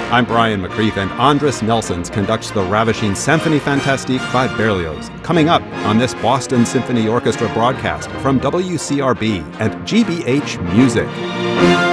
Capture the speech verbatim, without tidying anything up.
I'm Brian McCreath, and Andres Nelsons conducts the ravishing Symphonie Fantastique by Berlioz. Coming up on this Boston Symphony Orchestra broadcast from W C R B and G B H Music.